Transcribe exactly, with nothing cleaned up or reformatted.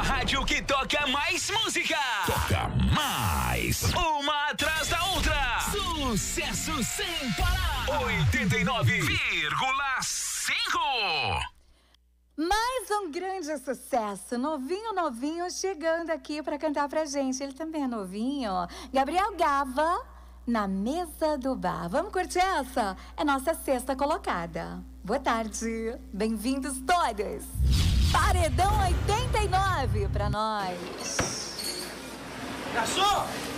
rádio que toca mais música. Toca mais. Uma atrás da outra. Sucesso sem parar. oitenta e nove vírgula cinco. Mais um grande sucesso, novinho, novinho, chegando aqui para cantar pra gente. Ele também é novinho, Gabriel Gava, Na Mesa do Bar. Vamos curtir essa? É nossa sexta colocada. Boa tarde, bem-vindos todos. Paredão oitenta e nove pra nós. Garçom!